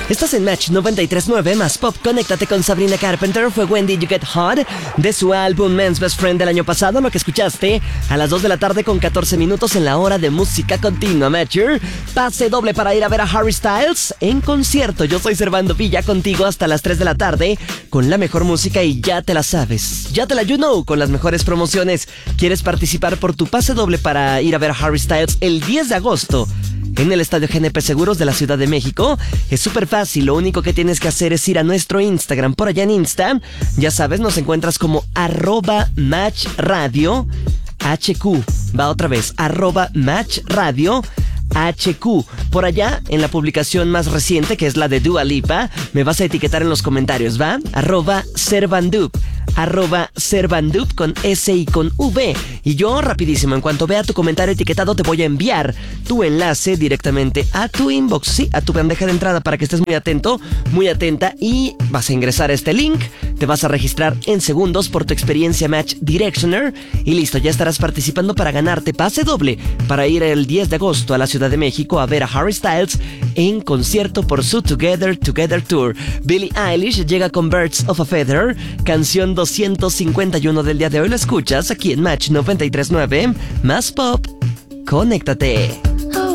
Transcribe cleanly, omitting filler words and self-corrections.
Estás en Match 93.9 más Pop. Conéctate con Sabrina Carpenter. Fue When Did You Get Hot de su álbum Man's Best Friend del año pasado. Lo que escuchaste a las 2 de la tarde con 14 minutos en la hora de música continua. Matcher, pase doble para ir a ver a Harry Styles en concierto. Yo soy Servando Villa contigo hasta las 3 de la tarde con la mejor música y ya te la sabes. Ya te la you know con las mejores promociones. ¿Quieres participar por tu pase doble para ir a ver a Harry Styles el 10 de agosto? En el Estadio GNP Seguros de la Ciudad de México? Es súper fácil, lo único que tienes que hacer es ir a nuestro Instagram. Por allá en Insta, ya sabes, nos encuentras como @matchradio HQ. Va otra vez, @matchradio HQ. Por allá, en la publicación más reciente, que es la de Dua Lipa, me vas a etiquetar en los comentarios, ¿va? @Servandup. @Servandup con S y con V. Y yo, rapidísimo, en cuanto vea tu comentario etiquetado, te voy a enviar tu enlace directamente a tu inbox, sí, a tu bandeja de entrada, para que estés muy atento, muy atenta, y vas a ingresar a este link, te vas a registrar en segundos por tu experiencia Match Directioner, y listo, ya estarás participando para ganarte pase doble para ir el 10 de agosto a la Ciudad de México a ver a Harry Styles en concierto por su Together Tour. Billie Eilish llega con Birds of a Feather, canción 251 del día de hoy. Lo escuchas aquí en Match 93.9 más Pop. Conéctate.